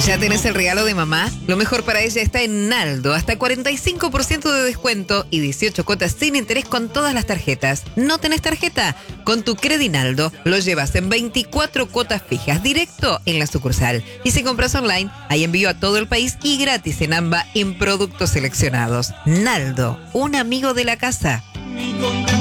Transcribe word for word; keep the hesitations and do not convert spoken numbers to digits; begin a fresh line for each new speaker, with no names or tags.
¿Ya tenés el regalo de mamá? Lo mejor para ella está en Naldo. Hasta cuarenta y cinco por ciento de descuento y dieciocho cuotas sin interés con todas las tarjetas. ¿No tenés tarjeta? Con tu Credinaldo lo llevas en veinticuatro cuotas fijas directo en la sucursal. Y si compras online, hay envío a todo el país y gratis en AMBA en productos seleccionados. Naldo, un amigo de la casa.